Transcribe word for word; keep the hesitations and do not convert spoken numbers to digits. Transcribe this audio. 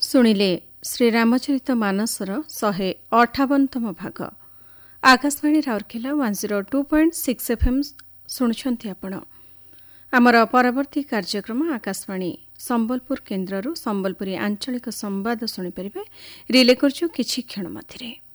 ଶୁଣିଲେ ଶ୍ରୀରାମଚରିତ ମାନସର ଶହେ ଅଠାବନତମ ଭାଗ। Akashvani Rourkela one zero two point six FM ଶୁଣୁଛନ୍ତି ଆପଣ। ଆମର ପରବର୍ତ୍ତୀ କାର୍ଯ୍ୟକ୍ରମ ଆକାଶବାଣୀ ସମ୍ବଲପୁର କେନ୍ଦ୍ରରୁ ସମ୍ବଲପୁରୀ ଆଞ୍ଚଳିକ ସମ୍ବାଦ ଶୁଣିପାରିବେ। ରିଲେ କରୁଛୁ କିଛି କ୍ଷଣ ମଧ୍ୟରେ।